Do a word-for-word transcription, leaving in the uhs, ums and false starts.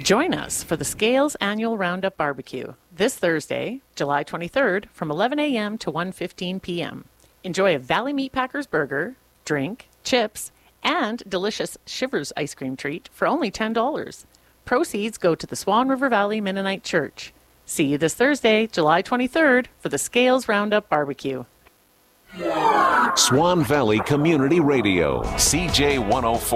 Join us for the Scales Annual Roundup Barbecue this Thursday, July twenty-third, from eleven a.m. to one fifteen p.m. Enjoy a Valley Meatpackers burger, drink, chips, and delicious Shivers ice cream treat for only ten dollars. Proceeds go to the Swan River Valley Mennonite Church. See you this Thursday, July twenty-third, for the Scales Roundup Barbecue. Swan Valley Community Radio, C J one oh four.